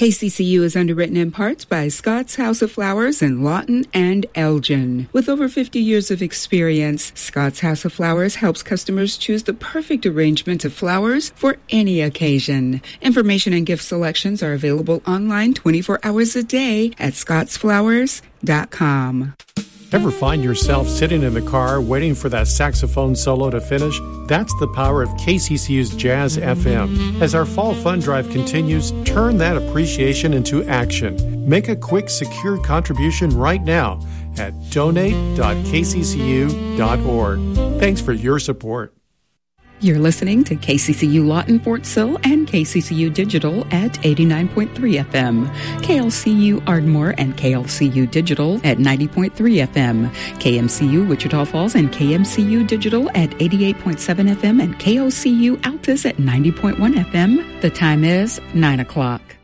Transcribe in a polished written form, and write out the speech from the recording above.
KCCU is underwritten in parts by Scott's House of Flowers in Lawton and Elgin. With over 50 years of experience, Scott's House of Flowers helps customers choose the perfect arrangement of flowers for any occasion. Information and gift selections are available online 24 hours a day at scottsflowers.com. Ever find yourself sitting in the car waiting for that saxophone solo to finish? That's the power of KCCU's Jazz FM. As our fall fund drive continues, turn that appreciation into action. Make a quick, secure contribution right now at donate.kccu.org. Thanks for your support. You're listening to KCCU Lawton, Fort Sill, and KCCU Digital at 89.3 FM, KLCU Ardmore and KLCU Digital at 90.3 FM, KMCU Wichita Falls and KMCU Digital at 88.7 FM, and KOCU Altus at 90.1 FM. The time is 9 o'clock.